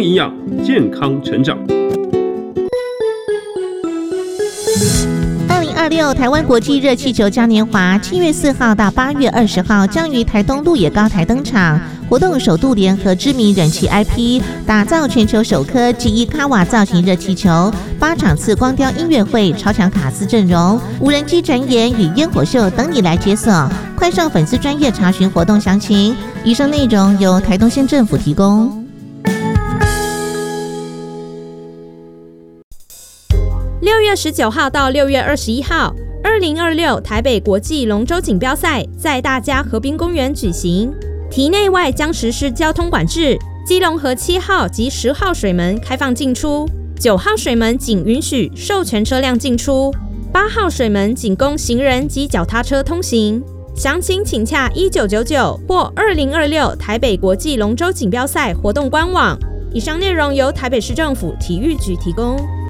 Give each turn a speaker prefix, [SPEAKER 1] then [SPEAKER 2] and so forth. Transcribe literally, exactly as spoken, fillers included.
[SPEAKER 1] 充营养，健康成长。
[SPEAKER 2] 二零二六台湾国际热气球嘉年华七月四号到八月二十号将于台东鹿野高台登场。活动首度联合知名人气 I P， 打造全球首颗 G 一 卡瓦造型热气球，八场次光雕音乐会、超强卡司阵容、无人机展演与烟火秀等你来解锁。快上粉丝专页查询活动详情。以上内容由台东县政府提供。
[SPEAKER 3] 六月十九号到六月二十一号，二零二六台北国际龙舟锦标赛在大佳河滨公园举行。堤内外将实施交通管制，基隆河七号及十号水门开放进出，九号水门仅允许授权车辆进出，八号水门仅供行人及脚踏车通行。详情请洽一九九九或二零二六台北国际龙舟锦标赛活动官网。以上内容由台北市政府体育局提供。